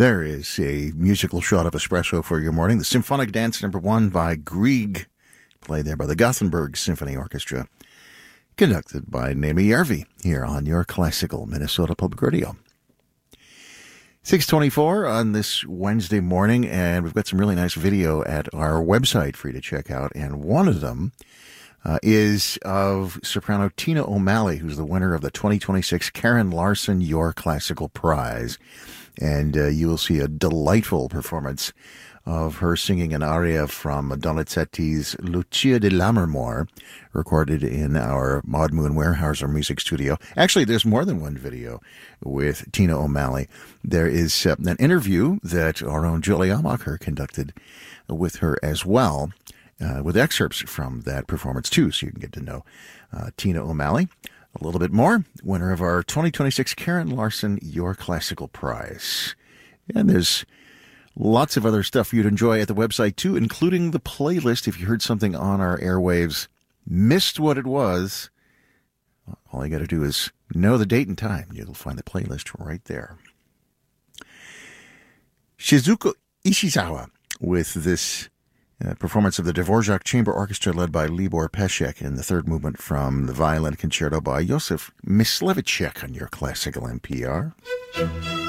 There is a musical shot of espresso for your morning. The Symphonic Dance No. 1 by Grieg, played there by the Gothenburg Symphony Orchestra, conducted by Naomi Järvi here on your classical Minnesota Public Radio. 6:24 on this Wednesday morning, and we've got some really nice video at our website for you to check out, and one of them is of soprano Tina O'Malley, who's the winner of the 2026 Karen Larson Your Classical Prize. And you will see a delightful performance of her singing an aria from Donizetti's Lucia di Lammermoor, recorded in our Maud Moon Weyerhaeuser music studio. Actually, there's more than one video with Tina O'Malley. There is an interview that our own Julie Amacher conducted with her as well, with excerpts from that performance too, so you can get to know Tina O'Malley a little bit more, winner of our 2026 Karen Larson Your Classical Prize. And there's lots of other stuff you'd enjoy at the website, too, including the playlist. If you heard something on our airwaves, missed what it was, all you got to do is know the date and time. You'll find the playlist right there. Shizuko Ishizawa with this performance of the Dvorak Chamber Orchestra led by Libor Pesek in the third movement from the Violin Concerto by Josef Mysliveček on your classical NPR.